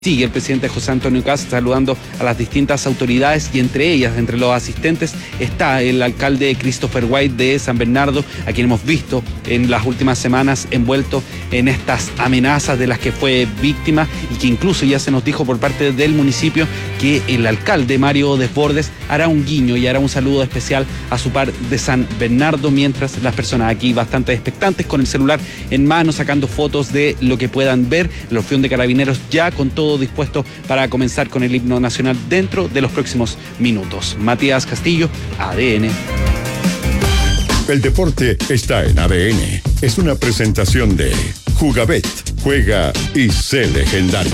Sigue el presidente José Antonio Kast saludando a las distintas autoridades y entre ellas, entre los asistentes, está el alcalde Christopher White de San Bernardo, a quien hemos visto en las últimas semanas envuelto en estas amenazas de las que fue víctima y que incluso ya se nos dijo por parte del municipio que el alcalde Mario Desbordes hará un guiño y hará un saludo especial a su par de San Bernardo, mientras las personas aquí bastante expectantes con el celular en mano, sacando fotos de lo que puedan ver. El Orfeón de Carabineros ya con todo dispuesto para comenzar con el himno nacional dentro de los próximos minutos. Matías Castillo, ADN. El deporte está en ADN. Es una presentación de Jugabet. Juega y sé legendario.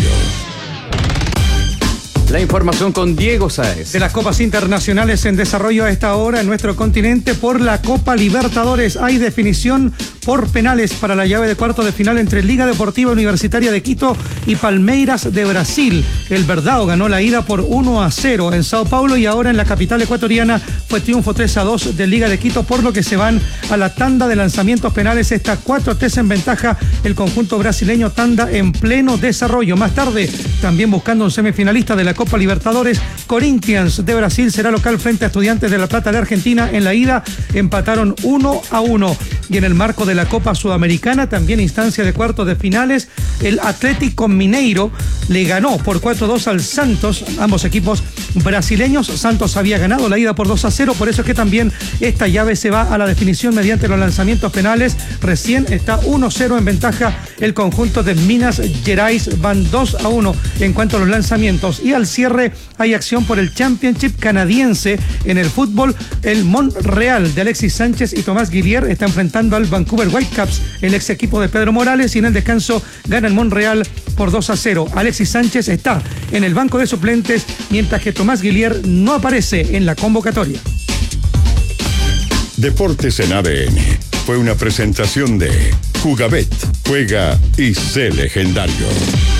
La información con Diego Sáez. De las copas internacionales en desarrollo a esta hora en nuestro continente, por la Copa Libertadores hay definición por penales para la llave de cuartos de final entre Liga Deportiva Universitaria de Quito y Palmeiras de Brasil. El Verdão ganó la ida por 1-0 en Sao Paulo y ahora en la capital ecuatoriana fue triunfo 3-2 de Liga de Quito, por lo que se van a la tanda de lanzamientos penales. Está 4-3 en ventaja el conjunto brasileño, tanda en pleno desarrollo. Más tarde, también buscando un semifinalista de la Copa Libertadores, Corinthians de Brasil será local frente a Estudiantes de La Plata de Argentina. En la ida empataron 1-1. Y en el marco de la Copa Sudamericana, también instancia de cuartos de finales, el Atlético Mineiro le ganó por 4-2 al Santos, ambos equipos brasileños. Santos había ganado la ida por 2-0, por eso es que también esta llave se va a la definición mediante los lanzamientos penales. Recién está 1-0 en ventaja el conjunto de Minas Gerais, van 2-1 en cuanto a los lanzamientos. Y al cierre hay acción por el Championship canadiense en el fútbol. El Montreal de Alexis Sánchez y Tomás Guillier está enfrentando al Vancouver Whitecaps, el ex equipo de Pedro Morales, y en el descanso gana el Montreal por 2-0. Alexis Sánchez está en el banco de suplentes, mientras que Tomás Guillier no aparece en la convocatoria. Deportes en ADN fue una presentación de Jugabet. Juega y sé legendario.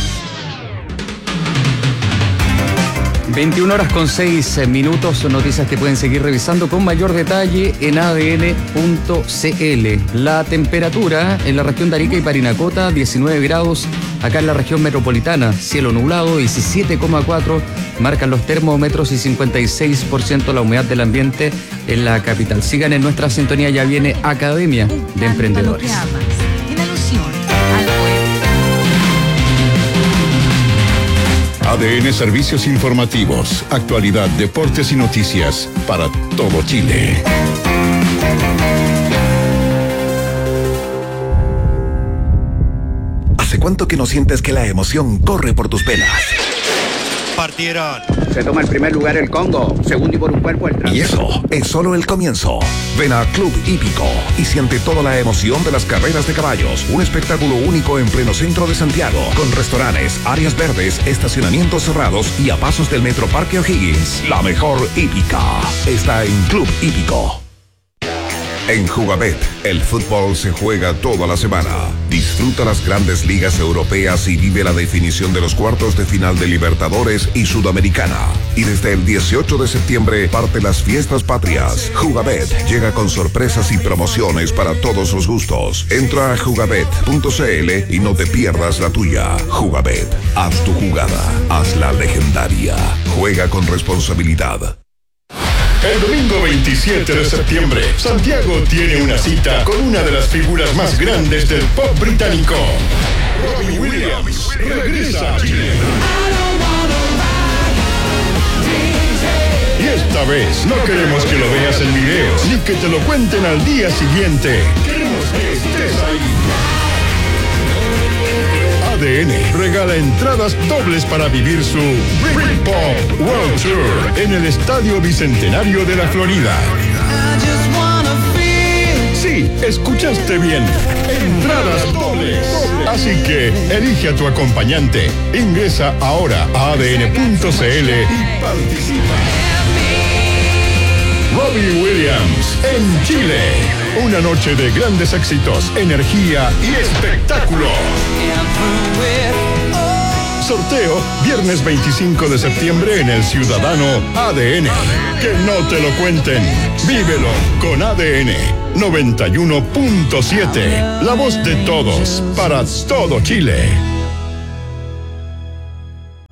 21 horas con 6 minutos, noticias que pueden seguir revisando con mayor detalle en adn.cl. La temperatura en la región de Arica y Parinacota, 19 grados. Acá en la región metropolitana, cielo nublado, 17,4 marcan los termómetros y 56% la humedad del ambiente en la capital. Sigan en nuestra sintonía, ya viene Academia de Emprendedores. ADN Servicios Informativos, actualidad, deportes y noticias para todo Chile. ¿Hace cuánto que no sientes que la emoción corre por tus venas? Partieron. Se toma el primer lugar el Congo, segundo y por un cuerpo el Trans. Y eso es solo el comienzo. Ven a Club Hípico y siente toda la emoción de las carreras de caballos. Un espectáculo único en pleno centro de Santiago, con restaurantes, áreas verdes, estacionamientos cerrados y a pasos del Metro Parque O'Higgins. La mejor hípica está en Club Hípico. En Jugabet, el fútbol se juega toda la semana. Disfruta las grandes ligas europeas y vive la definición de los cuartos de final de Libertadores y Sudamericana. Y desde el 18 de septiembre parte las fiestas patrias. Jugabet llega con sorpresas y promociones para todos los gustos. Entra a jugabet.cl y no te pierdas la tuya. Jugabet, haz tu jugada, hazla legendaria. Juega con responsabilidad. El domingo 27 de septiembre, Santiago tiene una cita con una de las figuras más grandes del pop británico. Robbie Williams regresa a Chile. Y esta vez no queremos que lo veas en videos, ni que te lo cuenten al día siguiente. Queremos que estés ahí. ADN regala entradas dobles para vivir su Britpop World Tour en el Estadio Bicentenario de la Florida. Sí, escuchaste bien. Entradas dobles. Así que elige a tu acompañante. Ingresa ahora a adn.cl y participa. Robbie Williams en Chile. Una noche de grandes éxitos, energía y espectáculo. Sorteo viernes 25 de septiembre en el Ciudadano ADN. Que no te lo cuenten. Vívelo con ADN 91.7. La voz de todos para todo Chile.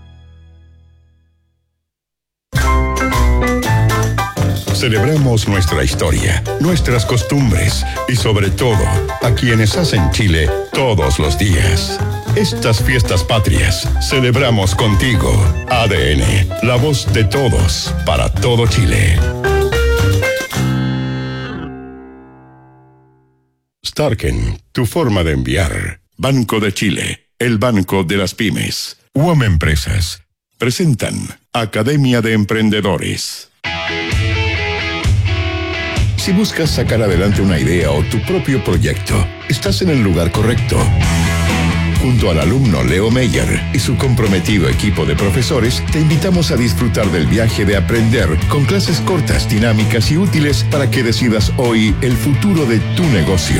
Celebramos nuestra historia, nuestras costumbres y sobre todo a quienes hacen Chile todos los días. Estas fiestas patrias celebramos contigo. ADN, la voz de todos para todo Chile. Starken, tu forma de enviar. Banco de Chile, el banco de las pymes. UAM Empresas presentan Academia de Emprendedores. Si buscas sacar adelante una idea o tu propio proyecto, estás en el lugar correcto. Junto al alumno Leo Meyer y su comprometido equipo de profesores, te invitamos a disfrutar del viaje de aprender con clases cortas, dinámicas y útiles para que decidas hoy el futuro de tu negocio.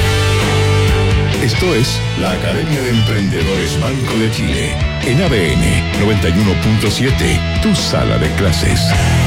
Esto es la Academia de Emprendedores Banco de Chile, en ADN 91.7, tu sala de clases.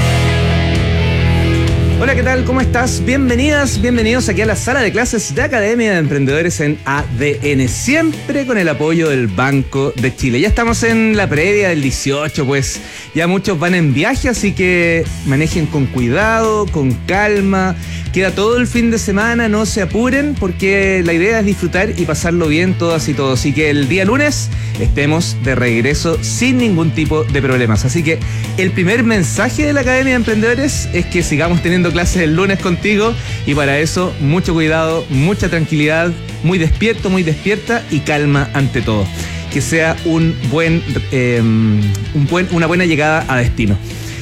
Hola, ¿qué tal? ¿Cómo estás? Bienvenidas, bienvenidos aquí a la sala de clases de Academia de Emprendedores en ADN, siempre con el apoyo del Banco de Chile. Ya estamos en la previa del 18, pues ya muchos van en viaje, así que manejen con cuidado, con calma. Queda todo el fin de semana, no se apuren, porque la idea es disfrutar y pasarlo bien todas y todos. Y que el día lunes estemos de regreso sin ningún tipo de problemas. Así que el primer mensaje de la Academia de Emprendedores es que sigamos teniendo clases el lunes contigo, y para eso mucho cuidado, mucha tranquilidad, muy despierto, muy despierta y calma ante todo. Que sea una buena llegada a destino.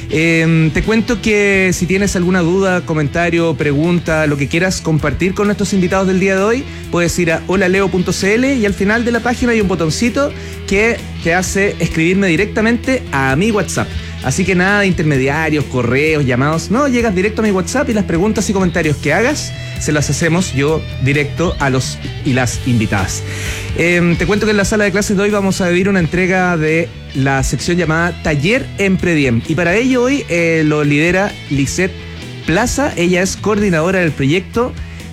Te cuento que si tienes alguna duda, comentario, pregunta, lo que quieras compartir con nuestros invitados del día de hoy, puedes ir a holaleo.cl y al final de la página hay un botoncito que te hace escribirme directamente a mi WhatsApp. Así que nada de intermediarios, correos, llamados. No, llegas directo a mi WhatsApp y las preguntas y comentarios que hagas se las hacemos yo directo a los y las invitadas. Te cuento que en la sala de clases de hoy vamos a vivir una entrega de la sección llamada Taller Emprediem. Y para ello hoy lo lidera Lisette Plaza. Ella es coordinadora del proyecto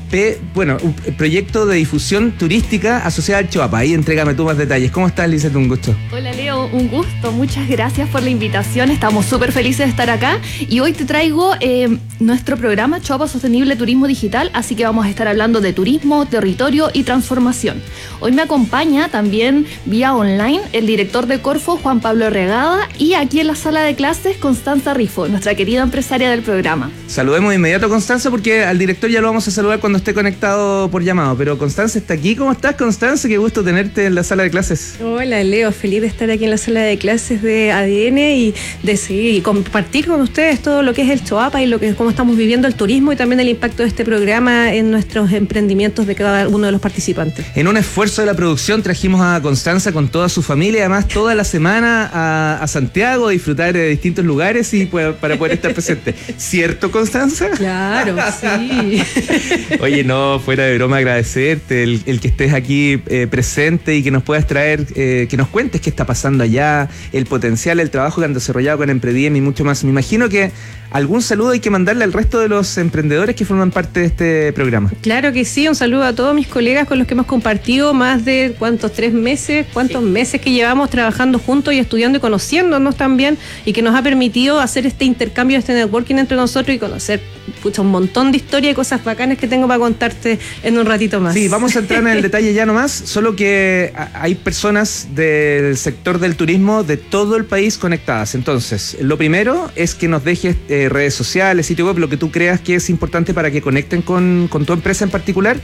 un proyecto de difusión turística asociada al Choapa. Ahí entrégame tú más detalles. ¿Cómo estás, Lisette? Un gusto. Hola, Leo, un gusto. Muchas gracias por la invitación. Estamos súper felices de estar acá. Y hoy te traigo nuestro programa Choapa Sostenible Turismo Digital. Así que vamos a estar hablando de turismo, territorio y transformación. Hoy me acompaña también vía online el director de Corfo, Juan Pablo Regada, y aquí en la sala de clases, Constanza Rifo, nuestra querida empresaria del programa. Saludemos de inmediato a Constanza, porque al director ya lo vamos a saludar cuando esté conectado por llamado, pero Constanza está aquí. ¿Cómo estás, Constanza? Qué gusto tenerte en la sala de clases. Hola, Leo, feliz de estar aquí en la sala de clases de ADN y de seguir y compartir con ustedes todo lo que es el Choapa y cómo estamos viviendo el turismo y también el impacto de este programa en nuestros emprendimientos de cada uno de los participantes. En un esfuerzo de la producción trajimos a Constanza con toda su familia, además toda la semana a Santiago, a disfrutar de distintos lugares y para poder estar presente. ¿Cierto, Constanza? Claro, sí. Oye, no, fuera de broma, agradecerte el que estés aquí presente y que nos puedas traer, que nos cuentes qué está pasando allá, el potencial, el trabajo que han desarrollado con Emprediem y mucho más. Me imagino que algún saludo hay que mandarle al resto de los emprendedores que forman parte de este programa. Claro que sí, un saludo a todos mis colegas con los que hemos compartido más de cuántos meses que llevamos trabajando juntos y estudiando y conociéndonos también, y que nos ha permitido hacer este intercambio, este networking entre nosotros y conocer un montón de historias y cosas bacanas que tengo para contarte en un ratito más. Sí, vamos a entrar en el detalle ya nomás, solo que hay personas del sector del turismo de todo el país conectadas. Entonces, lo primero es que nos dejes redes sociales, sitio web, lo que tú creas que es importante para que conecten con tu empresa en particular.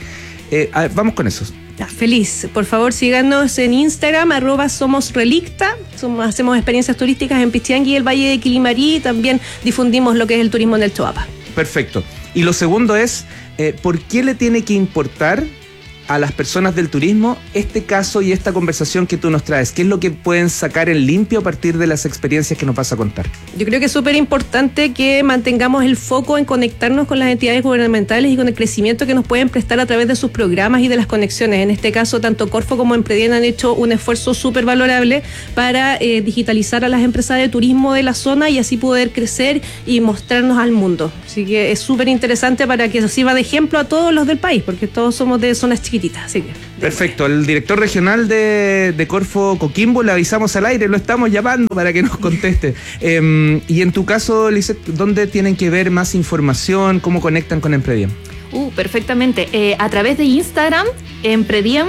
Vamos con eso. Feliz. Por favor, síganos en Instagram, @somosrelicta. Hacemos experiencias turísticas en Pichiangui y el Valle de Quilimarí, y también difundimos lo que es el turismo en el Choapa. Perfecto. Y lo segundo es, ¿por qué le tiene que importar a las personas del turismo este caso y esta conversación que tú nos traes? ¿Qué es lo que pueden sacar en limpio a partir de las experiencias que nos vas a contar? Yo creo que es súper importante que mantengamos el foco en conectarnos con las entidades gubernamentales y con el crecimiento que nos pueden prestar a través de sus programas y de las conexiones. En este caso, tanto Corfo como Emprediem han hecho un esfuerzo súper valorable para digitalizar a las empresas de turismo de la zona y así poder crecer y mostrarnos al mundo. Así que es súper interesante para que sirva de ejemplo a todos los del país, porque todos somos de zonas chiquitas. chiquitita, así que... Perfecto, el director regional de Corfo Coquimbo le avisamos al aire, lo estamos llamando para que nos conteste. Y en tu caso, Lisette, ¿dónde tienen que ver más información? ¿Cómo conectan con Emprediem? Perfectamente. A través de Instagram, Emprediem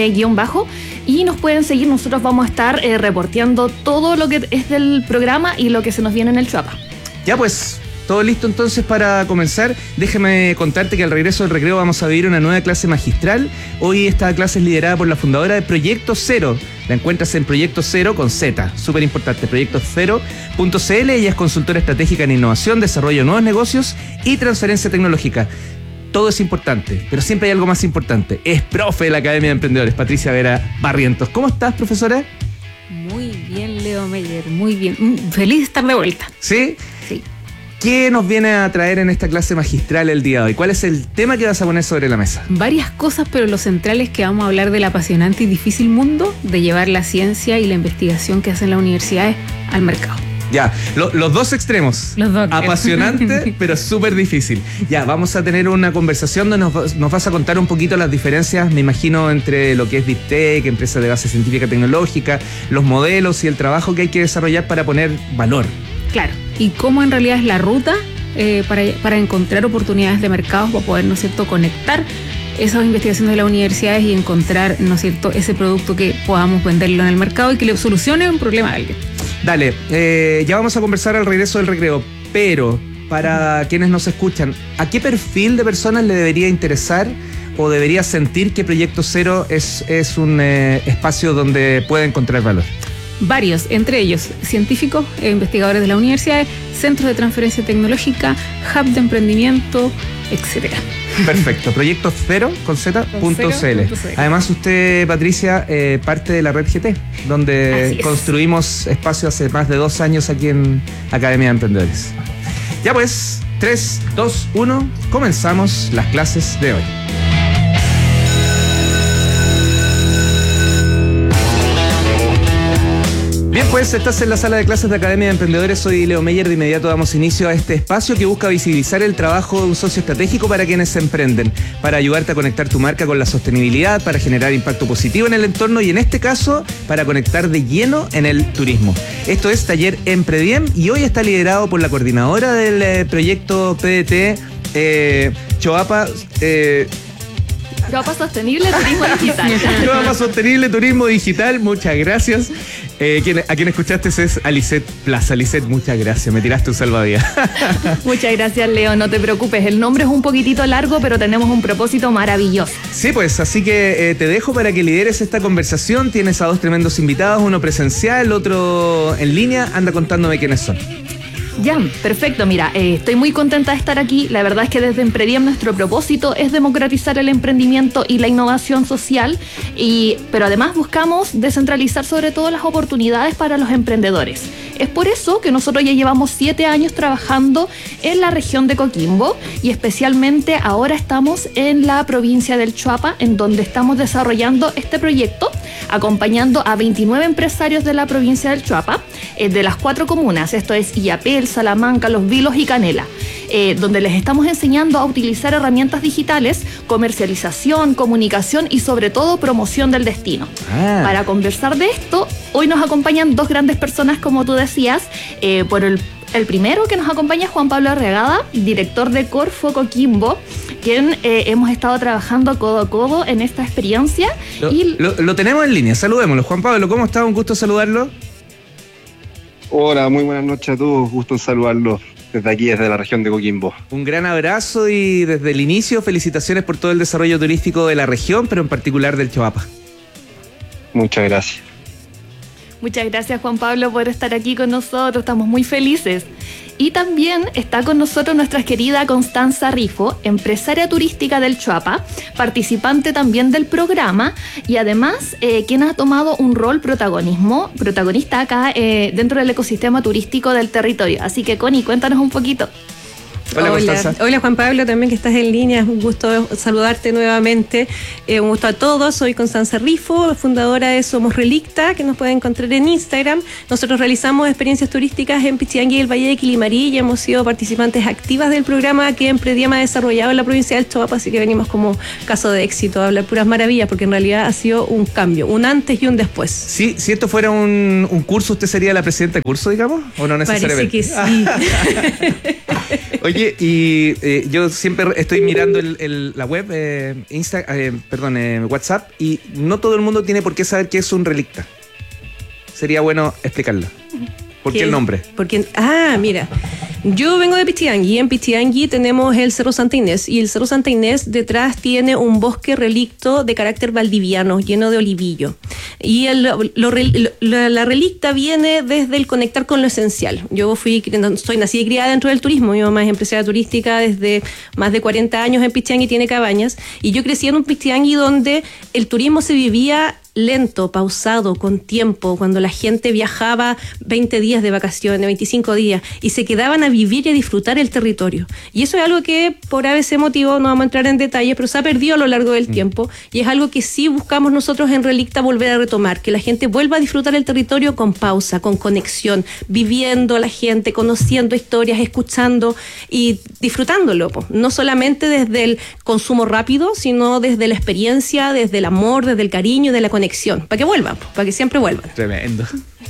_ y nos pueden seguir. Nosotros vamos a estar reporteando todo lo que es del programa y lo que se nos viene en el Chuapa. Ya pues, todo listo entonces para comenzar. Déjame contarte que al regreso del recreo vamos a vivir una nueva clase magistral. Hoy esta clase es liderada por la fundadora de Proyecto Cero. La encuentras en Proyecto Cero con Z, súper importante, proyectocero.cl. Ella es consultora estratégica en innovación, desarrollo de nuevos negocios y transferencia tecnológica. Todo es importante, pero siempre hay algo más importante. Es profe de la Academia de Emprendedores, Patricia Vera Barrientos. ¿Cómo estás, profesora? Muy bien, Leo Meyer, muy bien. Feliz de estar de vuelta. ¿Sí? Sí. ¿Qué nos viene a traer en esta clase magistral el día de hoy? ¿Cuál es el tema que vas a poner sobre la mesa? Varias cosas, pero lo central es que vamos a hablar del apasionante y difícil mundo de llevar la ciencia y la investigación que hacen las universidades al mercado. Ya, los dos extremos. Los dos. Apasionante, pero súper difícil. Ya, vamos a tener una conversación donde nos vas a contar un poquito las diferencias, me imagino, entre lo que es Deep Tech, empresas de base científica tecnológica, los modelos y el trabajo que hay que desarrollar para poner valor. Claro, y cómo en realidad es la ruta para encontrar oportunidades de mercados, para poder, ¿no es cierto?, conectar esas investigaciones de las universidades y encontrar, ¿no es cierto?, ese producto que podamos venderlo en el mercado y que le solucione un problema a alguien. Dale, ya vamos a conversar al regreso del recreo, pero para quienes nos escuchan, ¿a qué perfil de personas le debería interesar o debería sentir que Proyecto Cero es un espacio donde puede encontrar valor? Varios, entre ellos científicos e investigadores de las universidades, centros de transferencia tecnológica, hub de emprendimiento, etcétera. Perfecto, Proyecto Cero con Z.cl. Además, usted, Patricia, parte de la red GT, donde construimos espacio hace más de 2 años aquí en Academia de Emprendedores. Ya pues, 3, 2, 1, comenzamos las clases de hoy. Bien, pues estás en la sala de clases de Academia de Emprendedores. Soy Leo Meyer. De inmediato damos inicio a este espacio que busca visibilizar el trabajo de un socio estratégico para quienes emprenden, para ayudarte a conectar tu marca con la sostenibilidad, para generar impacto positivo en el entorno y en este caso, para conectar de lleno en el turismo. Esto es Taller Emprediem y hoy está liderado por la coordinadora del proyecto PDT, Choapa. Choapa Sostenible Turismo Digital. Choapa Sostenible Turismo Digital, muchas gracias. A quien escuchaste es a Lisette Plaza. Lisette, muchas gracias, me tiraste un salvavidas. Muchas gracias, Leo, no te preocupes, el nombre es un poquitito largo, pero tenemos un propósito maravilloso. Sí, pues, así que te dejo para que lideres esta conversación. Tienes a 2 tremendos invitados, uno presencial, otro en línea. Anda contándome quiénes son. Ya, perfecto. Mira, estoy muy contenta de estar aquí. La verdad es que desde Emprediem nuestro propósito es democratizar el emprendimiento y la innovación social, pero además buscamos descentralizar sobre todo las oportunidades para los emprendedores. Es por eso que nosotros ya llevamos 7 años trabajando en la región de Coquimbo y especialmente ahora estamos en la provincia del Chuapa, en donde estamos desarrollando este proyecto, acompañando a 29 empresarios de la provincia del Chuapa, de las 4 comunas, esto es Illapel, Salamanca, Los Vilos y Canela, donde les estamos enseñando a utilizar herramientas digitales, comercialización, comunicación y sobre todo promoción del destino. Para conversar de esto, hoy nos acompañan 2 grandes personas, como tú decías. Por el primero que nos acompaña es Juan Pablo Arregada, director de Corfo Coquimbo, quien hemos estado trabajando codo a codo en esta experiencia. Lo tenemos en línea, saludémoslo. Juan Pablo, ¿cómo está? Un gusto saludarlo. Hola, muy buenas noches a todos, gusto en saludarlos desde aquí, desde la región de Coquimbo. Un gran abrazo y desde el inicio felicitaciones por todo el desarrollo turístico de la región, pero en particular del Choapa. Muchas gracias. Muchas gracias, Juan Pablo, por estar aquí con nosotros, estamos muy felices. Y también está con nosotros nuestra querida Constanza Rifo, empresaria turística del Chuapa, participante también del programa y además quien ha tomado un rol protagonista acá dentro del ecosistema turístico del territorio. Así que, Connie, cuéntanos un poquito. Hola, Constanza. Hola, Juan Pablo, también que estás en línea. Es un gusto saludarte nuevamente. Un gusto a todos. Soy Constanza Rifo, fundadora de Somos Relicta, que nos pueden encontrar en Instagram. Nosotros realizamos experiencias turísticas en Pichilangui y el Valle de Quilimarí y hemos sido participantes activas del programa que Emprediam ha desarrollado en la provincia del Choapa, así que venimos como caso de éxito a hablar puras maravillas, porque en realidad ha sido un cambio, un antes y un después. Sí, si esto fuera un curso, ¿usted sería la presidenta del curso, digamos? ¿O no necesariamente? Parece que sí. Oye, y yo siempre estoy mirando la web, WhatsApp, y no todo el mundo tiene por qué saber qué es un relicta. Sería bueno explicarlo. ¿Por qué el nombre? Mira, yo vengo de Pichilangui. En Pichilangui tenemos el Cerro Santa Inés, y el Cerro Santa Inés detrás tiene un bosque relicto de carácter valdiviano, lleno de olivillo. Y la relicta viene desde el conectar con lo esencial. Yo soy nacida y criada dentro del turismo. Mi mamá es empresaria turística desde más de 40 años en Pichilangui, tiene cabañas. Y yo crecí en un Pichilangui donde el turismo se vivía lento, pausado, con tiempo, cuando la gente viajaba 20 días de vacaciones, 25 días, y se quedaban a vivir y a disfrutar el territorio. Y eso es algo que por ABC motivo, no vamos a entrar en detalle, pero se ha perdido a lo largo del tiempo, y es algo que sí buscamos nosotros en Relicta volver a retomar, que la gente vuelva a disfrutar el territorio con pausa, con conexión, viviendo a la gente, conociendo historias, escuchando y disfrutándolo, no solamente desde el consumo rápido, sino desde la experiencia, desde el amor, desde el cariño, de la conexión, para que vuelvan, para que siempre vuelvan. Tremendo.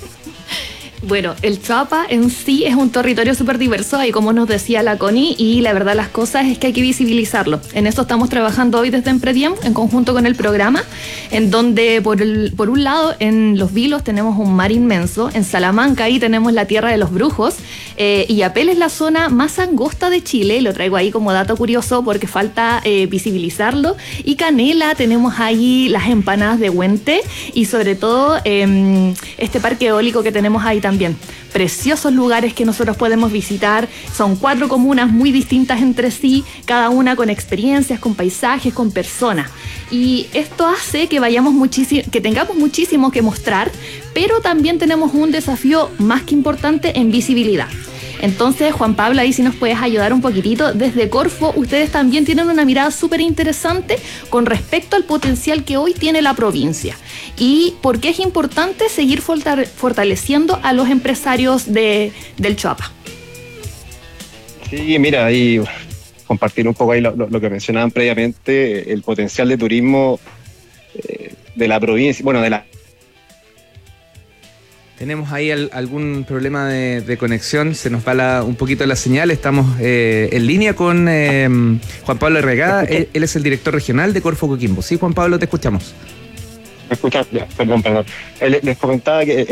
Bueno, el Choapa en sí es un territorio súper diverso, ahí como nos decía la Connie, y la verdad las cosas es que hay que visibilizarlo. En eso estamos trabajando hoy desde Emprediam, en conjunto con el programa, en donde por un lado en Los Vilos tenemos un mar inmenso, en Salamanca ahí tenemos la Tierra de los Brujos, Illapel es la zona más angosta de Chile, lo traigo ahí como dato curioso porque falta visibilizarlo, y Canela tenemos ahí las empanadas de Huente, y sobre todo este parque eólico que tenemos ahí también. Preciosos lugares que nosotros podemos visitar. Son 4 comunas muy distintas entre sí, cada una con experiencias, con paisajes, con personas. Y esto hace que que tengamos muchísimo que mostrar, pero también tenemos un desafío más que importante en visibilidad. Entonces, Juan Pablo, ahí sí nos puedes ayudar un poquitito. Desde Corfo, ustedes también tienen una mirada súper interesante con respecto al potencial que hoy tiene la provincia. Y por qué es importante seguir fortaleciendo a los empresarios del Choapa. Sí, mira, ahí compartir un poco ahí lo que mencionaban previamente, el potencial de turismo de la provincia, bueno, de la... Tenemos ahí algún problema de conexión, se nos va un poquito la señal. Estamos en línea con Juan Pablo Regada, él es el director regional de Corfo Coquimbo. Sí, Juan Pablo, te escuchamos. ¿Me escuchas? Ya, perdón. Les comentaba que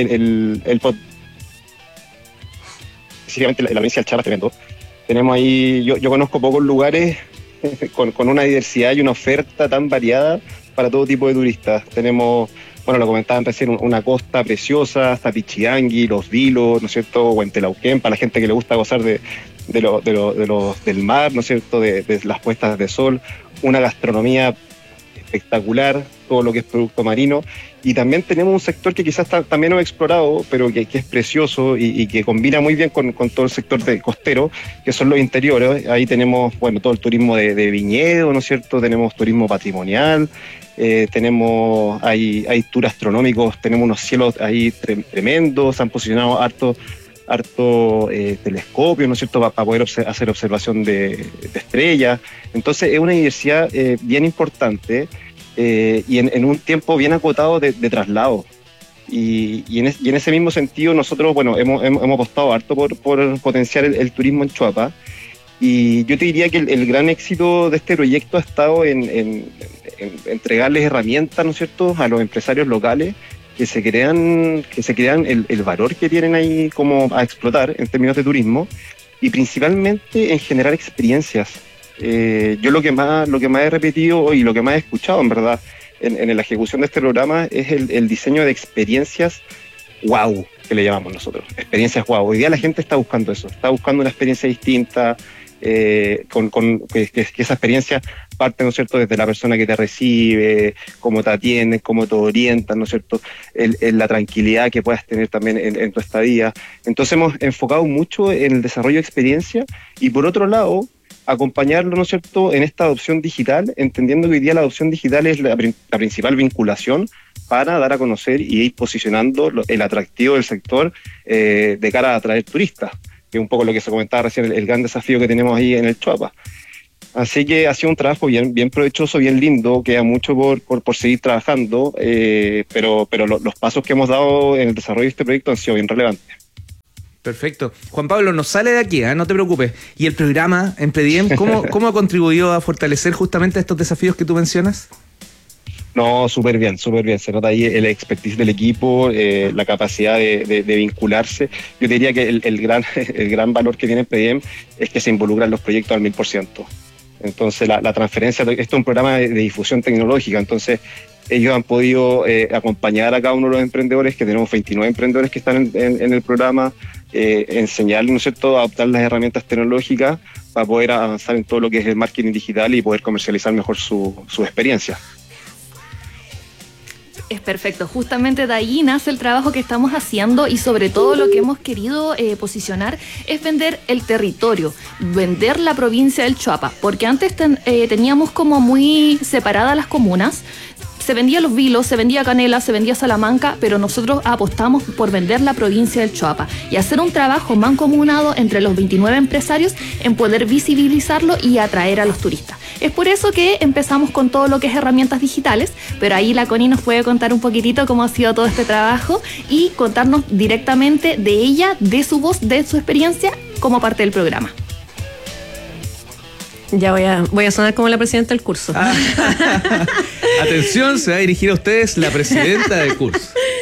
específicamente la provincia del Choapa es tremendo. Tenemos ahí, yo conozco pocos lugares con una diversidad y una oferta tan variada para todo tipo de turistas. Tenemos, bueno, lo comentaban recién, una costa preciosa, hasta Pichilangui, Los Vilos, ¿no es cierto? Huentelauquén, para la gente que le gusta gozar del mar, ¿no es cierto? De las puestas de sol, una gastronomía espectacular, todo lo que es producto marino, y también tenemos un sector que quizás también no he explorado, pero que es precioso y que combina muy bien con todo el sector costero, que son los interiores. Ahí tenemos, bueno, todo el turismo de viñedo, ¿no es cierto? Tenemos turismo patrimonial, hay tours astronómicos, tenemos unos cielos ahí tremendos, se han posicionado harto telescopio, ¿no es cierto?, para poder hacer observación de estrellas. Entonces es una diversidad bien importante y en un tiempo bien acotado de traslado. Y en ese mismo sentido nosotros, bueno, hemos apostado harto por potenciar el turismo en Choapa. Y yo te diría que el gran éxito de este proyecto ha estado en entregarles herramientas, ¿no es cierto?, a los empresarios locales que se crean el valor que tienen ahí como a explotar en términos de turismo, y principalmente en generar experiencias. Yo lo que más he repetido y lo que más he escuchado en verdad en la ejecución de este programa es el diseño de experiencias wow, que le llamamos nosotros, experiencias wow. Hoy día la gente está buscando eso, está buscando una experiencia distinta, que esa experiencia parte, ¿no es cierto?, desde la persona que te recibe, cómo te atienden, cómo te orientan, ¿no es cierto?, la tranquilidad que puedas tener también en tu estadía. Entonces hemos enfocado mucho en el desarrollo de experiencia y, por otro lado, acompañarlo, ¿no es cierto?, en esta adopción digital, entendiendo que hoy día la adopción digital es la principal vinculación para dar a conocer y ir posicionando el atractivo del sector de cara a atraer turistas, que es un poco lo que se comentaba recién, el gran desafío que tenemos ahí en el Choapa. Así que ha sido un trabajo bien provechoso, bien lindo, queda mucho por seguir trabajando, pero los pasos que hemos dado en el desarrollo de este proyecto han sido bien relevantes. Perfecto. Juan Pablo, no sale de aquí, no te preocupes. ¿Y el programa Emprediem, cómo ha contribuydo a fortalecer justamente estos desafíos que tú mencionas? No, súper bien. Se nota ahí el expertise del equipo, la capacidad de vincularse. Yo diría que el gran valor que tiene Emprediem es que se involucran los proyectos al 1000%. Entonces, la transferencia, esto es un programa de difusión tecnológica, entonces ellos han podido acompañar a cada uno de los emprendedores, que tenemos 29 emprendedores que están en el programa, enseñarles, ¿no es cierto?, a adoptar las herramientas tecnológicas para poder avanzar en todo lo que es el marketing digital y poder comercializar mejor su experiencia. Es perfecto, justamente de ahí nace el trabajo que estamos haciendo y sobre todo lo que hemos querido posicionar es vender el territorio, vender la provincia del Choapa, porque antes teníamos como muy separadas las comunas. Se vendía Los Vilos, se vendía Canela, se vendía Salamanca, pero nosotros apostamos por vender la provincia del Choapa y hacer un trabajo mancomunado entre los 29 empresarios en poder visibilizarlo y atraer a los turistas. Es por eso que empezamos con todo lo que es herramientas digitales, pero ahí la Connie nos puede contar un poquitito cómo ha sido todo este trabajo y contarnos directamente de ella, de su voz, de su experiencia como parte del programa. Ya voy a sonar como la presidenta del curso. Atención, se va a dirigir a ustedes la presidenta del curso.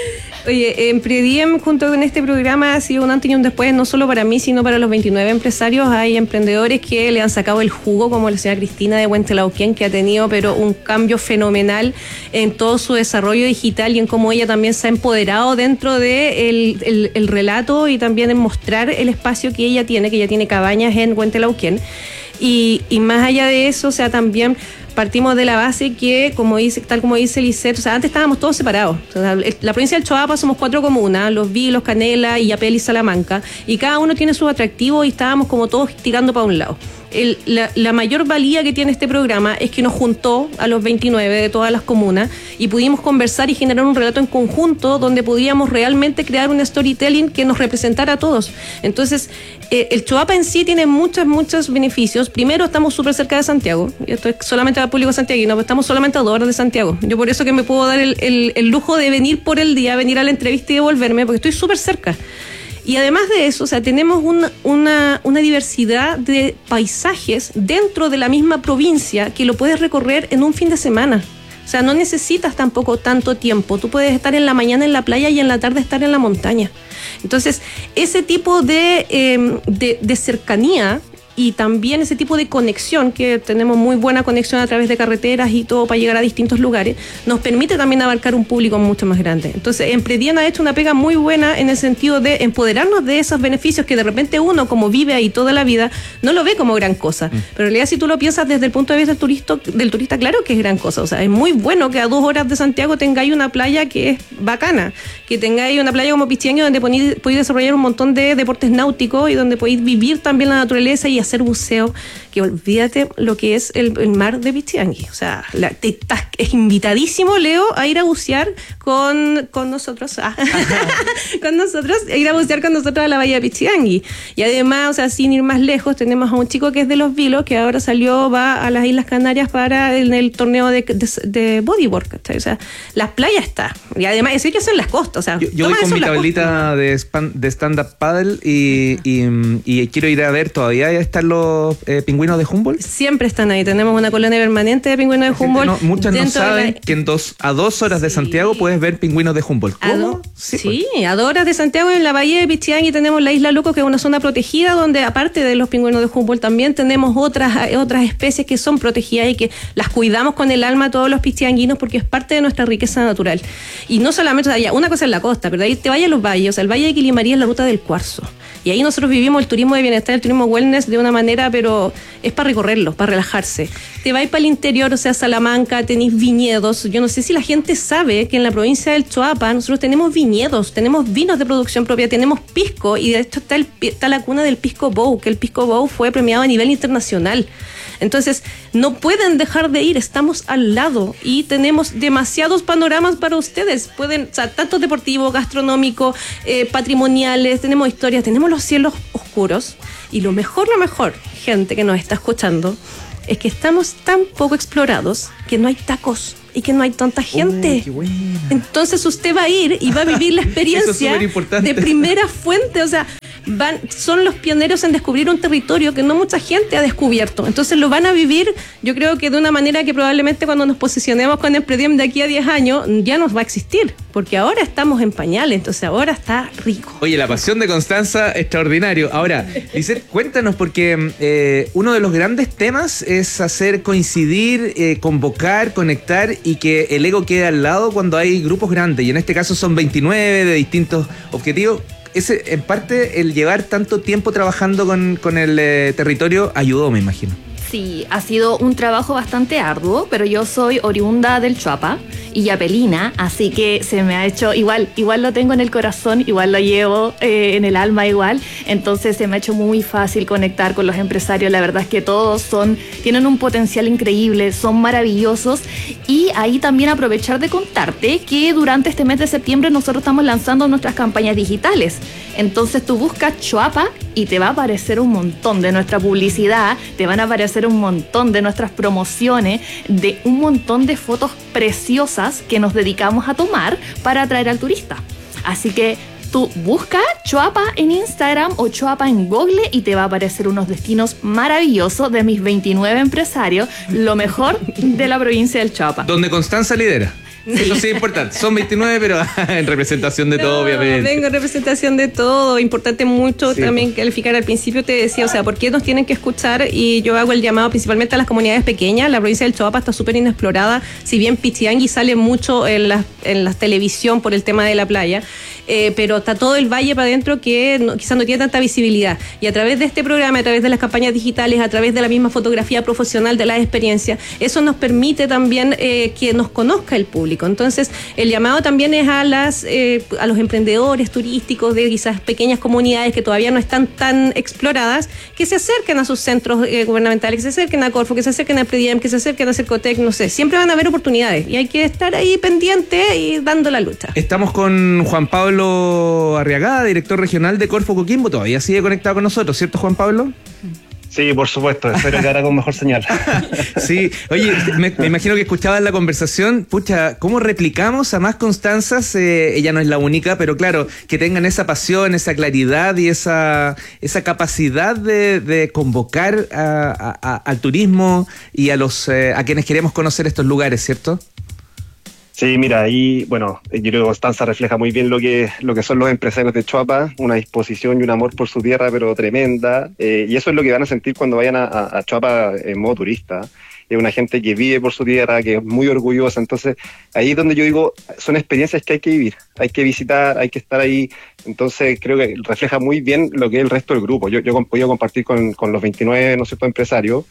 Oye, Emprediem junto con este programa ha sido un antes y un después, no solo para mí, sino para los 29 empresarios. Hay emprendedores que le han sacado el jugo, como la señora Cristina de Huentelauquén, que ha tenido pero un cambio fenomenal en todo su desarrollo digital y en cómo ella también se ha empoderado dentro de el relato y también en mostrar el espacio que ella tiene cabañas en Huentelauquén. Y más allá de eso, o sea, también partimos de la base que, tal como dice Lisette, o sea, antes estábamos todos separados. O sea, la provincia del Choapa somos 4 comunas, Los Vilos, Canela, Illapel y Salamanca, y cada uno tiene sus atractivos y estábamos como todos tirando para un lado. La mayor valía que tiene este programa es que nos juntó a los 29 de todas las comunas y pudimos conversar y generar un relato en conjunto donde podíamos realmente crear un storytelling que nos representara a todos. Entonces, el Choapa en sí tiene muchos beneficios. Primero, estamos súper cerca de Santiago, y esto es solamente al público santiaguino, estamos solamente a 2 horas de Santiago. Yo por eso que me puedo dar el lujo de venir por el día, venir a la entrevista y devolverme, porque estoy súper cerca. Y además de eso, o sea, tenemos una diversidad de paisajes dentro de la misma provincia que lo puedes recorrer en un fin de semana. O sea, no necesitas tampoco tanto tiempo. Tú puedes estar en la mañana en la playa y en la tarde estar en la montaña. Entonces, ese tipo de cercanía y también ese tipo de conexión, que tenemos muy buena conexión a través de carreteras y todo para llegar a distintos lugares, nos permite también abarcar un público mucho más grande. Entonces, Emprediem ha hecho una pega muy buena en el sentido de empoderarnos de esos beneficios que de repente uno, como vive ahí toda la vida, no lo ve como gran cosa. Pero en realidad, si tú lo piensas desde el punto de vista del turista, claro que es gran cosa. O sea, es muy bueno que a 2 horas de Santiago tengáis una playa que es bacana, que tengáis una playa como Pichiangui donde podéis desarrollar un montón de deportes náuticos y donde podéis vivir también la naturaleza y hacer buceo, que olvídate lo que es el mar de Pichiangui. O sea, es invitadísimo, Leo, a ir a bucear con nosotros, a ir a bucear con nosotros a la bahía de Pichiangui. Y además, o sea, sin ir más lejos, tenemos a un chico que es de Los Vilos, que ahora va a las Islas Canarias para el torneo de bodyboard, ¿cachai? O sea, las playas está. Y además, eso ya son las costas. O sea, yo voy con mi tablita de stand-up paddle y quiero ir a ver, todavía están los pingüinos de Humboldt. Siempre están ahí. Tenemos una colonia permanente de pingüinos de Humboldt. Muchos no saben que a 2 horas de Santiago puedes ver pingüinos de Humboldt. ¿Cómo? Sí, a 2 horas de Santiago, en la bahía de Pichiangui tenemos la Isla Luco, que es una zona protegida donde, aparte de los pingüinos de Humboldt, también tenemos otras especies que son protegidas y que las cuidamos con el alma todos los pichianguinos, porque es parte de nuestra riqueza natural. Y no solamente, o sea, una cosa es en la costa, pero ahí te vayas a los valles, o sea, el Valle de Quilimarí es la ruta del cuarzo. Y ahí nosotros vivimos el turismo de bienestar, el turismo wellness de una manera, pero es para recorrerlo, para relajarse. Te vais para el interior, o sea, Salamanca, tenéis viñedos. Yo no sé si la gente sabe que en la provincia del Choapa nosotros tenemos viñedos, tenemos vinos de producción propia, tenemos pisco, y de hecho está la cuna del Pisco Bow, que el Pisco Bow fue premiado a nivel internacional. Entonces, no pueden dejar de ir, estamos al lado y tenemos demasiados panoramas para ustedes. Pueden, o sea, tanto deportivo, gastronómico, patrimoniales, tenemos historias, tenemos los cielos oscuros. Y lo mejor, gente que nos está escuchando, es que estamos tan poco explorados que no hay tacos y que no hay tanta gente. Qué buena. Entonces usted va a ir y va a vivir la experiencia de primera fuente, o sea, son los pioneros en descubrir un territorio que no mucha gente ha descubierto. Entonces lo van a vivir, yo creo que de una manera que probablemente cuando nos posicionemos con Emprediem de aquí a 10 años ya nos va a existir, porque ahora estamos en pañales, entonces ahora está rico. Oye, la pasión de Constanza, extraordinario. Ahora, Lisette, cuéntanos, porque uno de los grandes temas es hacer coincidir, convocar, conectar y que el ego quede al lado cuando hay grupos grandes, y en este caso son 29 de distintos objetivos. Ese, en parte, el llevar tanto tiempo trabajando con el territorio ayudó, me imagino. Sí, ha sido un trabajo bastante arduo, pero yo soy oriunda del Choapa y yapelina, así que se me ha hecho igual lo tengo en el corazón, igual lo llevo en el alma igual, entonces se me ha hecho muy fácil conectar con los empresarios. La verdad es que todos tienen un potencial increíble, son maravillosos, y ahí también aprovechar de contarte que durante este mes de septiembre nosotros estamos lanzando nuestras campañas digitales. Entonces tú buscas Choapa y te va a aparecer un montón de nuestra publicidad, te van a aparecer un montón de nuestras promociones, de un montón de fotos preciosas que nos dedicamos a tomar para atraer al turista. Así que tú busca Choapa en Instagram o Choapa en Google y te va a aparecer unos destinos maravillosos de mis 29 empresarios, lo mejor de la provincia del Choapa. Donde Constanza lidera. Eso sí es importante. Son 29, pero en representación de todo, obviamente. Vengo en representación de todo. Importante mucho también calificar. Al principio te decía, o sea, ¿por qué nos tienen que escuchar? Y yo hago el llamado principalmente a las comunidades pequeñas. La provincia del Choapa está súper inexplorada. Si bien Pichiangui sale mucho en la televisión por el tema de la playa, pero está todo el valle para adentro que quizás no tiene tanta visibilidad. Y a través de este programa, a través de las campañas digitales, a través de la misma fotografía profesional de las experiencias, eso nos permite también que nos conozca el público. Entonces, el llamado también es a los emprendedores turísticos de quizás pequeñas comunidades que todavía no están tan exploradas, que se acerquen a sus centros gubernamentales, que se acerquen a Corfo, que se acerquen a Emprediem, que se acerquen a Cercotec, no sé. Siempre van a haber oportunidades y hay que estar ahí pendiente y dando la lucha. Estamos con Juan Pablo Arriagada, director regional de Corfo Coquimbo. Todavía sigue conectado con nosotros, ¿cierto, Juan Pablo? Sí, por supuesto, espero que ahora con mejor señal. Sí, oye, me imagino que escuchabas la conversación. Pucha, ¿cómo replicamos a más Constanzas? Ella no es la única, pero claro, que tengan esa pasión, esa claridad y esa capacidad de convocar al turismo y a quienes queremos conocer estos lugares, ¿cierto? Sí, mira, ahí, bueno, yo creo que Constanza refleja muy bien lo que son los empresarios de Choapa, una disposición y un amor por su tierra, pero tremenda, y eso es lo que van a sentir cuando vayan a Choapa en modo turista. Es una gente que vive por su tierra, que es muy orgullosa. Entonces, ahí es donde yo digo, son experiencias que hay que vivir, hay que visitar, hay que estar ahí. Entonces, creo que refleja muy bien lo que es el resto del grupo. Yo he podido compartir con los 29, ¿no es cierto?, empresarios,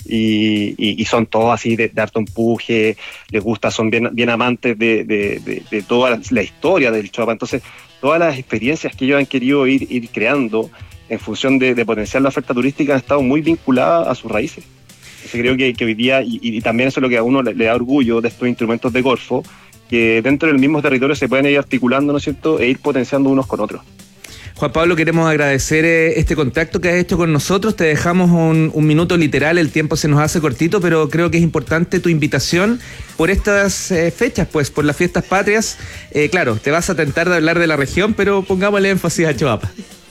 y son todos así de harto empuje, les gusta, son bien amantes de toda la historia del Choapa. Entonces, todas las experiencias que ellos han querido ir creando en función de potenciar la oferta turística han estado muy vinculadas a sus raíces. Entonces, creo que hoy día, y también eso es lo que a uno le da orgullo de estos instrumentos de Corfo, que dentro del mismo territorio se pueden ir articulando, ¿no es cierto?, e ir potenciando unos con otros. Juan Pablo, queremos agradecer este contacto que has hecho con nosotros. Te dejamos un minuto literal, el tiempo se nos hace cortito, pero creo que es importante tu invitación por estas fechas, pues por las fiestas patrias. Claro, te vas a tentar de hablar de la región, pero pongámosle énfasis a Choapa.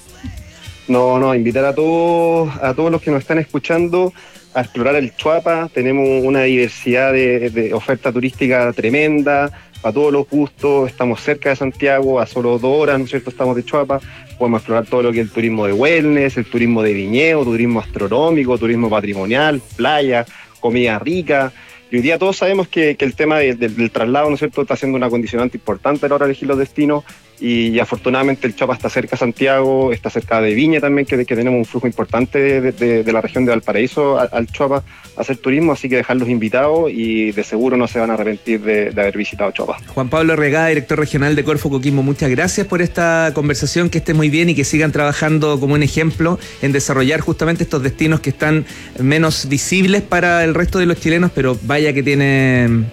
No, invitar a todos los que nos están escuchando a explorar el Choapa. Tenemos una diversidad de oferta turística tremenda, para todos los gustos. Estamos cerca de Santiago, a solo 2 horas, ¿no es cierto?, estamos de Choapa. Podemos explorar todo lo que es el turismo de wellness, el turismo de viñedo, turismo astronómico, turismo patrimonial, playa, comida rica. Y hoy día todos sabemos que el tema del traslado, ¿no es cierto?, está siendo una condicionante importante a la hora de elegir los destinos, y afortunadamente el Choapa está cerca de Santiago, está cerca de Viña también, que tenemos un flujo importante de la región de Valparaíso al Choapa a hacer turismo, así que dejarlos invitados y de seguro no se van a arrepentir de haber visitado Choapa. Juan Pablo Regada, director regional de Corfo Coquimbo, muchas gracias por esta conversación, que esté muy bien y que sigan trabajando como un ejemplo en desarrollar justamente estos destinos que están menos visibles para el resto de los chilenos, pero vaya que tienen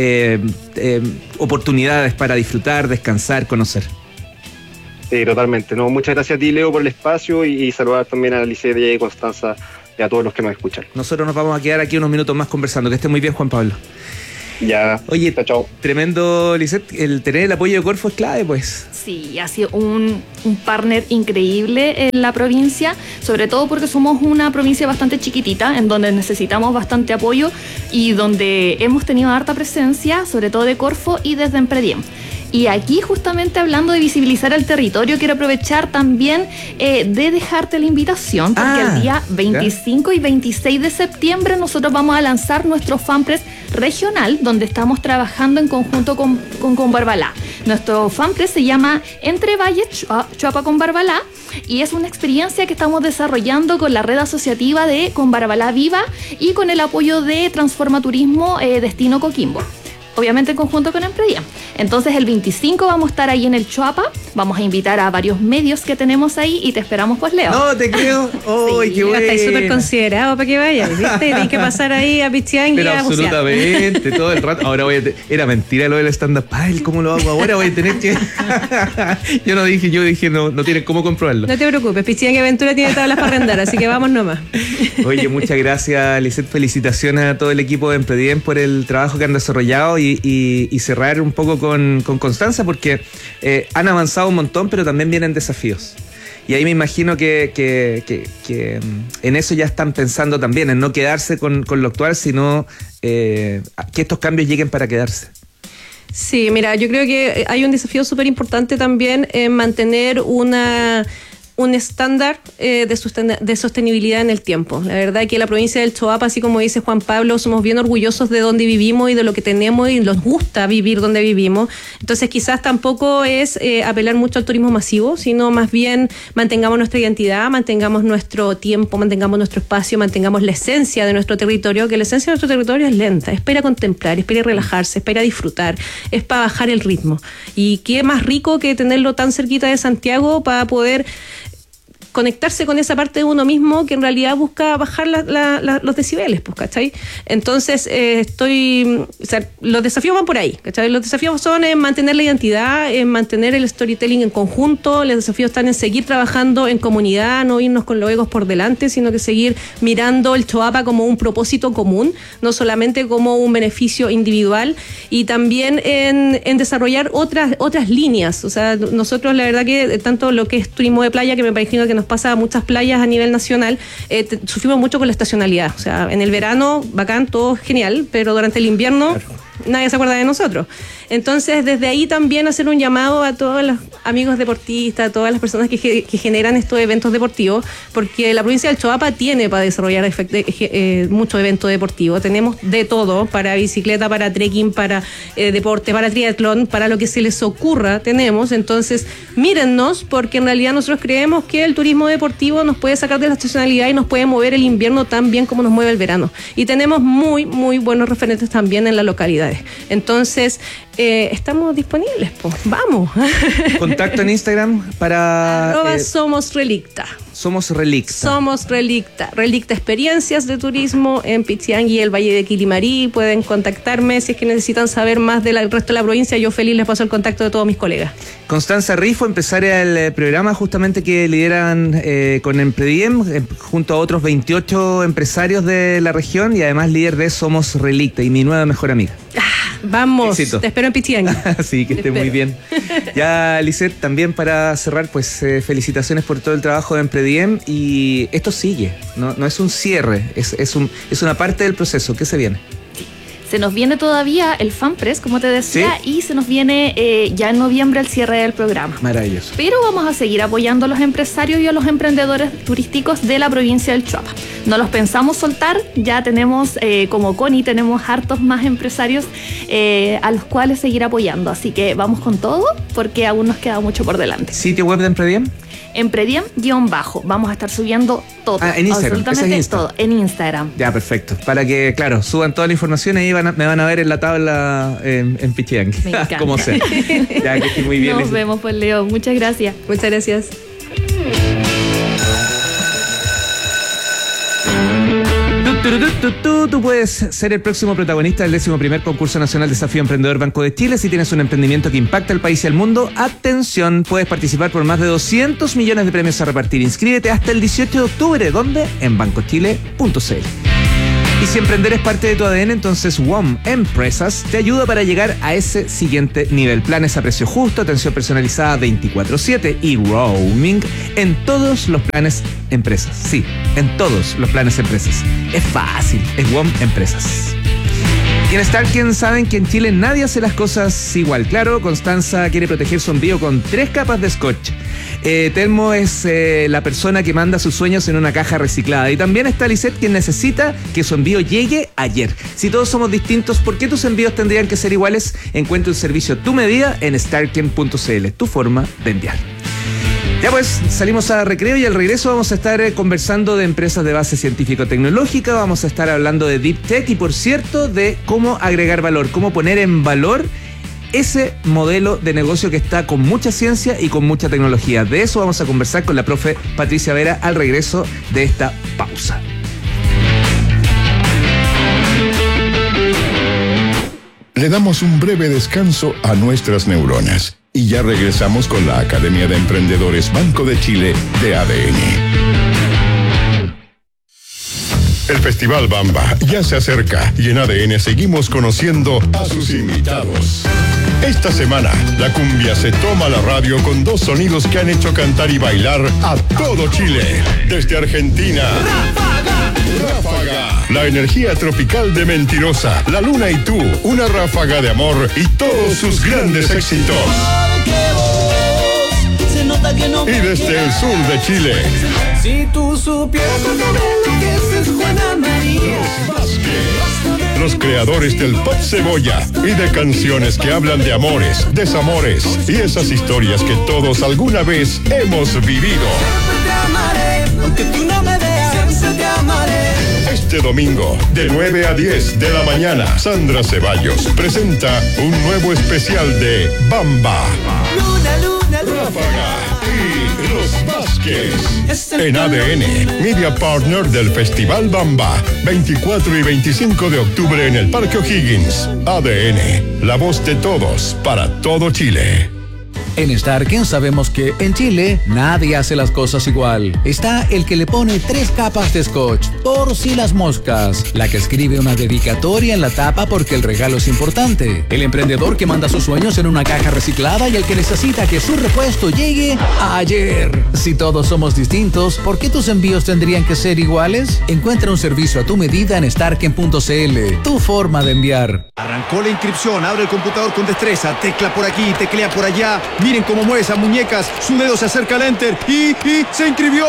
oportunidades para disfrutar, descansar, conocer. Sí, totalmente. No, muchas gracias a ti, Leo, por el espacio, y saludar también a Lisette y a Constanza y a todos los que nos escuchan. Nosotros nos vamos a quedar aquí unos minutos más conversando. Que esté muy bien, Juan Pablo. Ya. Oye, chao. Tremendo, Lisette. El tener el apoyo de Corfo es clave, pues. Sí, ha sido un partner increíble en la provincia, sobre todo porque somos una provincia bastante chiquitita, en donde necesitamos bastante apoyo y donde hemos tenido harta presencia, sobre todo de Corfo y desde Emprediem. Y aquí, justamente hablando de visibilizar el territorio, quiero aprovechar también de dejarte la invitación, porque el día 25 y 26 de septiembre nosotros vamos a lanzar nuestro fanpress regional, donde estamos trabajando en conjunto con Barbalá. Nuestro fanpress se llama Entre Valles Choapa con Barbalá, y es una experiencia que estamos desarrollando con la red asociativa de Con Barbalá Viva y con el apoyo de Transforma Turismo Destino Coquimbo. Obviamente en conjunto con Emprediem. Entonces el 25 vamos a estar ahí en el Choapa, vamos a invitar a varios medios que tenemos ahí y te esperamos, pues, Leo. No, te creo. ¡Oh, sí, qué bueno! Estáis súper considerado para que vayas, ¿viste? Tienes que pasar ahí a Pichiangui. Pero absolutamente, todo el rato. Ahora era mentira lo del stand-up. Ay, ¿cómo lo hago ahora? Voy a tener que... yo dije, no tienen cómo comprobarlo. No te preocupes, Pichiangui Aventura tiene tablas para arrendar, así que vamos nomás. Oye, muchas gracias, Lisette. Felicitaciones a todo el equipo de Emprediem por el trabajo que han desarrollado y cerrar un poco con Constanza, porque han avanzado un montón, pero también vienen desafíos. Y ahí me imagino que en eso ya están pensando también, en no quedarse con lo actual, sino que estos cambios lleguen para quedarse. Sí, mira, yo creo que hay un desafío súper importante también en mantener un estándar de sostenibilidad en el tiempo. La verdad que la provincia del Choapa, así como dice Juan Pablo, somos bien orgullosos de donde vivimos y de lo que tenemos, y nos gusta vivir donde vivimos. Entonces quizás tampoco es apelar mucho al turismo masivo, sino más bien mantengamos nuestra identidad, mantengamos nuestro tiempo, mantengamos nuestro espacio, mantengamos la esencia de nuestro territorio, que la esencia de nuestro territorio es lenta, es para contemplar, es para relajarse, es para disfrutar, es para bajar el ritmo. Y qué más rico que tenerlo tan cerquita de Santiago para poder conectarse con esa parte de uno mismo que en realidad busca bajar los decibeles, pues, ¿cachai? Entonces, los desafíos van por ahí, ¿cachai? Los desafíos son en mantener la identidad, en mantener el storytelling en conjunto, los desafíos están en seguir trabajando en comunidad, no irnos con los egos por delante, sino que seguir mirando el Choapa como un propósito común, no solamente como un beneficio individual, y también en desarrollar otras líneas. O sea, nosotros la verdad que tanto lo que es turismo de playa, que me imagino que nos pasa a muchas playas a nivel nacional, sufrimos mucho con la estacionalidad. O sea, en el verano, bacán, todo genial, pero durante el invierno nadie se acuerda de nosotros. Entonces, desde ahí también hacer un llamado a todos los amigos deportistas, a todas las personas que generan estos eventos deportivos, porque la provincia del Choapa tiene para desarrollar muchos eventos deportivos. Tenemos de todo, para bicicleta, para trekking, para deporte, para triatlón, para lo que se les ocurra tenemos. Entonces, mírennos, porque en realidad nosotros creemos que el turismo deportivo nos puede sacar de la estacionalidad y nos puede mover el invierno tan bien como nos mueve el verano. Y tenemos muy, muy buenos referentes también en las localidades. Entonces, estamos disponibles, pues vamos. Contacto en Instagram para... Somos Relicta. Somos Relicta. Somos Relicta. Relicta Experiencias de Turismo en Pichiangui y el Valle de Quilimarí. Pueden contactarme si es que necesitan saber más del resto de la provincia. Yo feliz les paso el contacto de todos mis colegas. Constanza Rifo, empresaria del programa justamente que lideran con Emprediem, junto a otros 28 empresarios de la región, y además líder de Somos Relicta y mi nueva mejor amiga. Vamos, éxito. Te espero en Pichiangui. Sí, que esté muy bien. Ya, Lisette, también para cerrar, pues felicitaciones por todo el trabajo de Emprediem, y esto sigue, no es un cierre, es una parte del proceso. ¿Qué se viene? Se nos viene todavía el fanpress, como te decía, ¿sí? Y se nos viene ya en noviembre el cierre del programa. Maravilloso. Pero vamos a seguir apoyando a los empresarios y a los emprendedores turísticos de la provincia del Choapa. no los pensamos soltar. Ya tenemos, como Connie, tenemos hartos más empresarios a los cuales seguir apoyando. Así que vamos con todo, porque aún nos queda mucho por delante. ¿Sitio web de Emprediem? Emprediem _. Vamos a estar subiendo todo. En Instagram. Absolutamente todo. En Instagram. Ya, perfecto. Para que, claro, suban toda la información y ahí me van a ver en la tabla en Pichiang. Me encanta. Como sea. Ya, que esté muy bien. Nos vemos, pues, Leo. Muchas gracias. Muchas gracias. Tú puedes ser el próximo protagonista del 11º concurso nacional Desafío Emprendedor Banco de Chile. Si tienes un emprendimiento que impacta al país y al mundo, atención, puedes participar por más de 200 millones de premios a repartir. Inscríbete hasta el 18 de octubre. ¿Dónde? En bancochile.cl. Y si emprender es parte de tu ADN, entonces WOM Empresas te ayuda para llegar a ese siguiente nivel. Planes a precio justo, atención personalizada 24/7 y roaming en todos los planes empresas. Sí, en todos los planes empresas. Es fácil, es WOM Empresas. Y en Starken saben que en Chile nadie hace las cosas igual. Claro, Constanza quiere proteger su envío con 3 capas de scotch. Telmo es la persona que manda sus sueños en una caja reciclada. Y también está Lisette, quien necesita que su envío llegue ayer. Si todos somos distintos, ¿por qué tus envíos tendrían que ser iguales? Encuentra un servicio a tu medida en starken.cl, tu forma de enviar. Ya pues, salimos a recreo y al regreso vamos a estar conversando de empresas de base científico-tecnológica, vamos a estar hablando de Deep Tech y, por cierto, de cómo agregar valor, cómo poner en valor ese modelo de negocio que está con mucha ciencia y con mucha tecnología. De eso vamos a conversar con la profe Patricia Vera al regreso de esta pausa. Le damos un breve descanso a nuestras neuronas y ya regresamos con la Academia de Emprendedores Banco de Chile de ADN. El Festival Bamba ya se acerca y en ADN seguimos conociendo a sus invitados. Esta semana, la cumbia se toma la radio con 2 sonidos que han hecho cantar y bailar a todo Chile. Desde Argentina, Ráfaga, la energía tropical de Mentirosa, La Luna y Tú, una ráfaga de amor y todos sus grandes éxitos. Y desde el sur de Chile, si tú supieras que es Juana María. Los creadores del pop cebolla y de canciones que hablan de amores, desamores y esas historias que todos alguna vez hemos vivido. Siempre te amaré, aunque tú no me veas, siempre te amaré. Este domingo, de 9 a 10 de la mañana, Sandra Ceballos presenta un nuevo especial de Bamba. Luna, luna, luna. Ráfaga y Los Vázquez. En ADN, media partner del Festival Bamba, 24 y 25 de octubre en el Parque O'Higgins. ADN, la voz de todos para todo Chile. En Starken sabemos que en Chile nadie hace las cosas igual. Está el que le pone 3 capas de scotch, por si las moscas. La que escribe una dedicatoria en la tapa porque el regalo es importante. El emprendedor que manda sus sueños en una caja reciclada y el que necesita que su repuesto llegue ayer. Si todos somos distintos, ¿por qué tus envíos tendrían que ser iguales? Encuentra un servicio a tu medida en starken.cl, tu forma de enviar. Arrancó la inscripción, abre el computador con destreza, tecla por aquí, teclea por allá. Miren cómo mueve esas muñecas, su dedo se acerca al enter y se inscribió.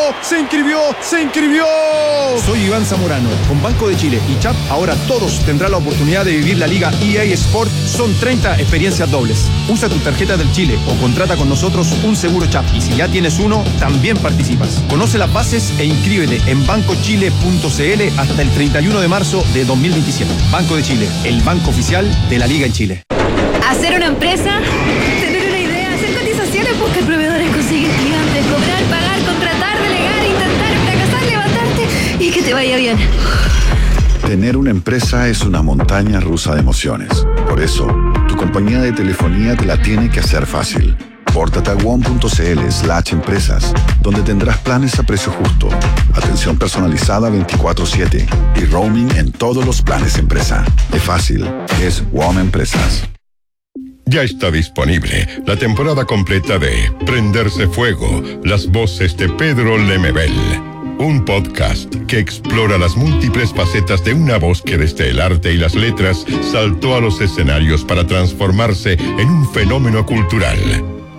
Soy Iván Zamorano, con Banco de Chile y CHAP, ahora todos tendrán la oportunidad de vivir la Liga EA Sport. Son 30 experiencias dobles. Usa tu tarjeta del Chile o contrata con nosotros un seguro CHAP. Y si ya tienes uno, también participas. Conoce las bases e inscríbete en bancochile.cl hasta el 31 de marzo de 2027. Banco de Chile, el banco oficial de la Liga en Chile. Hacer una empresa, tener una idea, hacer cotizaciones, buscar proveedores, conseguir clientes, cobrar, pagar, contratar, delegar, intentar, fracasar, levantarte y que te vaya bien. Tener una empresa es una montaña rusa de emociones. Por eso, tu compañía de telefonía te la tiene que hacer fácil. Pórtate a wom.cl/empresas, donde tendrás planes a precio justo, atención personalizada 24/7 y roaming en todos los planes empresa. Es fácil, es WOM Empresas. Ya está disponible la temporada completa de Prenderse Fuego, las voces de Pedro Lemebel. Un podcast que explora las múltiples facetas de una voz que desde el arte y las letras saltó a los escenarios para transformarse en un fenómeno cultural.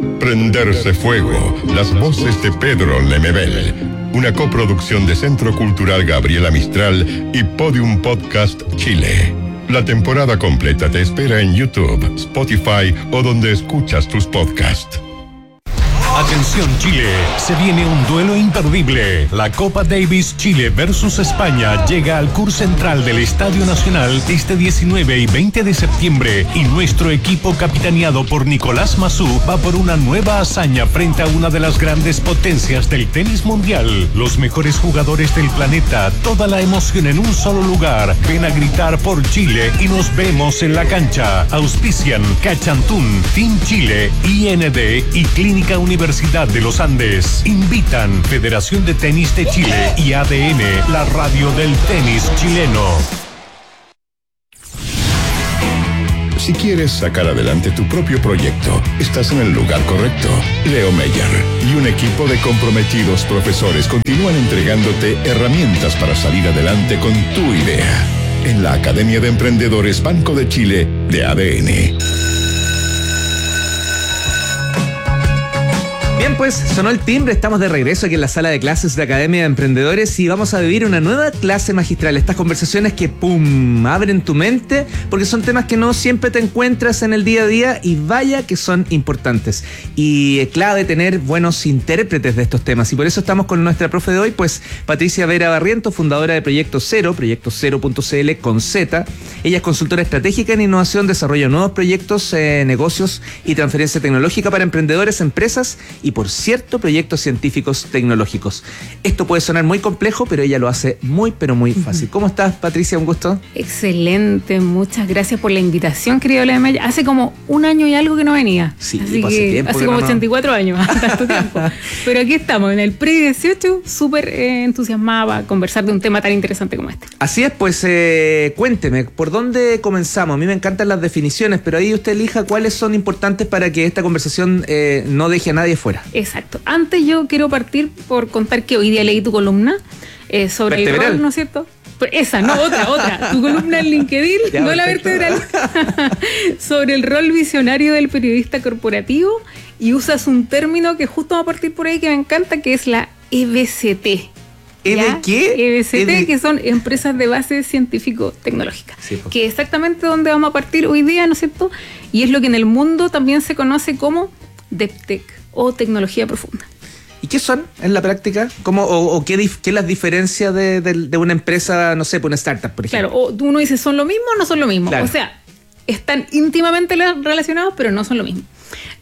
Prenderse Fuego, las voces de Pedro Lemebel. Una coproducción de Centro Cultural Gabriela Mistral y Podium Podcast Chile. La temporada completa te espera en YouTube, Spotify o donde escuchas tus podcasts. Atención Chile, se viene un duelo imperdible. La Copa Davis Chile versus España llega al CUR Central del Estadio Nacional este 19 y 20 de septiembre y nuestro equipo capitaneado por Nicolás Massú va por una nueva hazaña frente a una de las grandes potencias del tenis mundial. Los mejores jugadores del planeta, toda la emoción en un solo lugar. Ven a gritar por Chile y nos vemos en la cancha. Auspician Cachantún, Team Chile, IND y Clínica Universidad de los Andes. Invitan Federación de Tenis de Chile y ADN, la radio del tenis chileno. Si quieres sacar adelante tu propio proyecto, estás en el lugar correcto. Leo Meyer y un equipo de comprometidos profesores continúan entregándote herramientas para salir adelante con tu idea. En la Academia de Emprendedores Banco de Chile de ADN. Bien, pues sonó el timbre, estamos de regreso aquí en la sala de clases de Academia de Emprendedores y vamos a vivir una nueva clase magistral. Estas conversaciones que, abren tu mente porque son temas que no siempre te encuentras en el día a día y vaya que son importantes. Y es clave tener buenos intérpretes de estos temas y por eso estamos con nuestra profe de hoy, pues Patricia Vera Barriento, fundadora de Proyecto Cero, proyectocero.cl con Z. Ella es consultora estratégica en innovación, desarrollo de nuevos proyectos, negocios y transferencia tecnológica para emprendedores, empresas y por cierto, proyectos científicos tecnológicos. Esto puede sonar muy complejo, pero ella lo hace muy, pero muy fácil. ¿Cómo estás, Patricia? Un gusto. Excelente, muchas gracias por la invitación, querido Lemay. Hace como un año y algo que no venía. Sí, así hace tiempo. Hace como 84 años, tanto tiempo. Pero aquí estamos, en el pre-18, súper entusiasmada a conversar de un tema tan interesante como este. Así es, pues cuénteme, ¿por dónde comenzamos? A mí me encantan las definiciones, pero ahí usted elija cuáles son importantes para que esta conversación no deje a nadie fuera. Exacto. Antes yo quiero partir por contar que hoy día leí tu columna sobre vertebral. El rol, ¿no es cierto? Esa, no, otra. Tu columna en LinkedIn, ya, no la vertebral. Sobre el rol visionario del periodista corporativo y usas un término que justo va a partir por ahí que me encanta, que es la EBCT. ¿De qué? EBCT, que son empresas de base científico-tecnológica. Sí, pues. Que es exactamente donde vamos a partir hoy día, ¿no es cierto? Y es lo que en el mundo también se conoce como DevTech o tecnología profunda. ¿Y qué son en la práctica? ¿Cómo, o qué las diferencias de una empresa, no sé, una startup, por ejemplo? Claro, o uno dice, ¿son lo mismo o no son lo mismo? Claro. O sea, están íntimamente relacionados, pero no son lo mismo.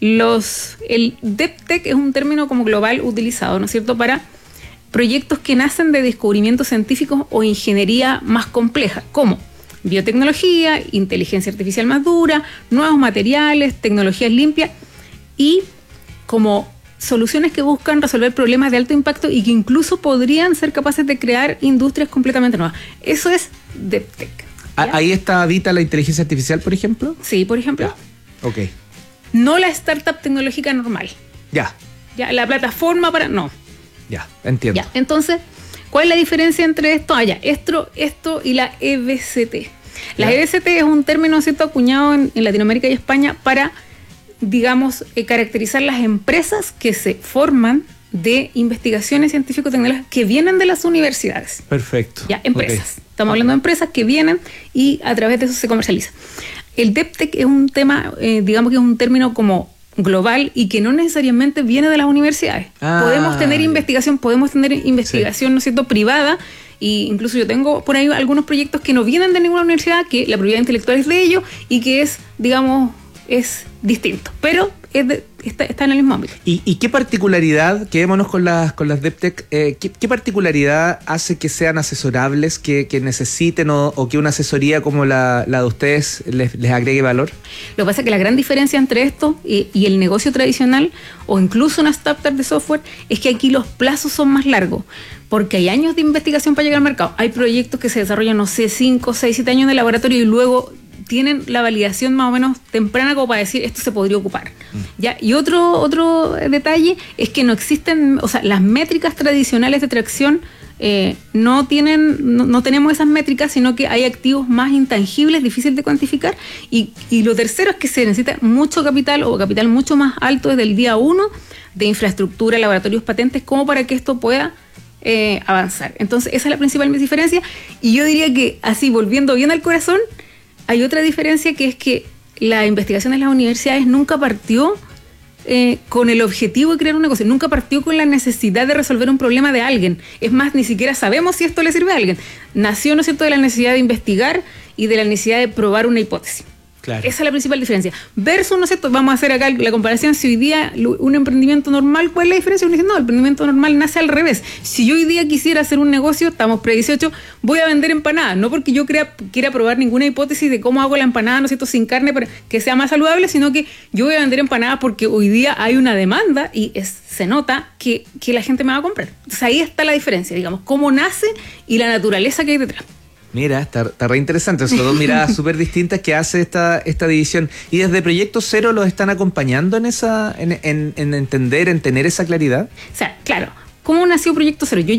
El DevTech es un término como global utilizado, ¿no es cierto?, para proyectos que nacen de descubrimientos científicos o ingeniería más compleja, como biotecnología, inteligencia artificial más dura, nuevos materiales, tecnologías limpias y como soluciones que buscan resolver problemas de alto impacto y que incluso podrían ser capaces de crear industrias completamente nuevas. Eso es DevTech. ¿Ya? ¿Ahí está habita la inteligencia artificial, por ejemplo? Sí, por ejemplo. Ya. Ok. No la startup tecnológica normal. Ya. Ya, la plataforma para... No. Ya, entiendo. Ya, entonces, ¿cuál es la diferencia entre esto? Esto y la EBCT. La EBCT es un término, ¿cierto?, acuñado en Latinoamérica y España para, digamos, caracterizar las empresas que se forman de investigaciones científico-tecnológicas que vienen de las universidades. Perfecto. Ya, empresas. Okay. Estamos hablando de empresas que vienen y a través de eso se comercializa. El DevTech es un tema, digamos que es un término como global y que no necesariamente viene de las universidades. Podemos tener investigación, sí, ¿no es cierto?, privada, e incluso yo tengo por ahí algunos proyectos que no vienen de ninguna universidad, que la propiedad intelectual es de ellos y que es, digamos, es distinto, pero está en el mismo ámbito. ¿Y qué particularidad, quedémonos con las DevTech, qué particularidad hace que sean asesorables, que necesiten o que una asesoría como la de ustedes les agregue valor? Lo que pasa es que la gran diferencia entre esto y el negocio tradicional o incluso una startup de software es que aquí los plazos son más largos, porque hay años de investigación para llegar al mercado. Hay proyectos que se desarrollan, no sé, 5, 6, 7 años en el laboratorio y luego tienen la validación más o menos temprana como para decir esto se podría ocupar. ¿Ya? Y otro detalle es que no existen, o sea, las métricas tradicionales de tracción no tenemos esas métricas, sino que hay activos más intangibles, difíciles de cuantificar. Y lo tercero es que se necesita mucho capital o capital mucho más alto desde el día 1 de infraestructura, laboratorios, patentes, como para que esto pueda avanzar. Entonces, esa es la principal diferencia. Y yo diría que, así, volviendo bien al corazón, hay otra diferencia, que es que la investigación en las universidades nunca partió con el objetivo de crear un negocio, nunca partió con la necesidad de resolver un problema de alguien. Es más, ni siquiera sabemos si esto le sirve a alguien. Nació, ¿no es cierto?, de la necesidad de investigar y de la necesidad de probar una hipótesis. Claro. Esa es la principal diferencia. Versus, ¿no es cierto?, vamos a hacer acá la comparación. Si hoy día un emprendimiento normal, ¿cuál es la diferencia? Uno dice, no, el emprendimiento normal nace al revés. Si yo hoy día quisiera hacer un negocio, estamos pre-18, voy a vender empanadas, no porque yo quiera probar ninguna hipótesis de cómo hago la empanada, ¿no es cierto?, sin carne para que sea más saludable, sino que yo voy a vender empanadas porque hoy día hay una demanda y se nota que la gente me va a comprar. Entonces ahí está la diferencia, digamos, cómo nace y la naturaleza que hay detrás. Mira, está re interesante. Son dos miradas súper distintas que hace esta división. Y desde Proyecto Cero los están acompañando en entender, en tener esa claridad. O sea, claro, ¿cómo nació Proyecto Cero? Yo